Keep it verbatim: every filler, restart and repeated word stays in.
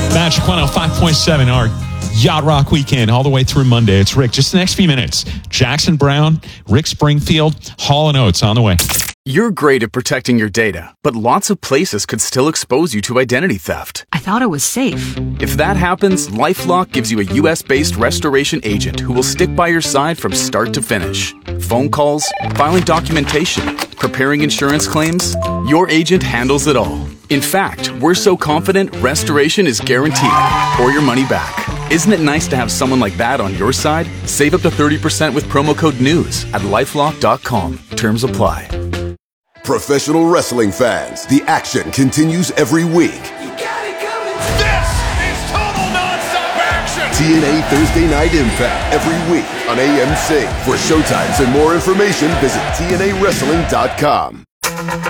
Magic one oh five point seven, our Yacht Rock weekend, all the way through Monday. It's Rick. Just the next few minutes. Jackson Brown, Rick Springfield, Hall and Oates on the way. You're great at protecting your data, but lots of places could still expose you to identity theft. I thought it was safe. If that happens, LifeLock gives you a U S-based restoration agent who will stick by your side from start to finish. Phone calls, filing documentation, preparing insurance claims, your agent handles it all. In fact, we're so confident restoration is guaranteed or your money back. Isn't it nice to have someone like that on your side? Save up to thirty percent with promo code NEWS at lifelock dot com. Terms apply. Professional wrestling fans, the action continues every week. You got it coming. This is total nonstop action. T N A Thursday Night Impact every week on A M C. For showtimes and more information, visit T N A wrestling dot com.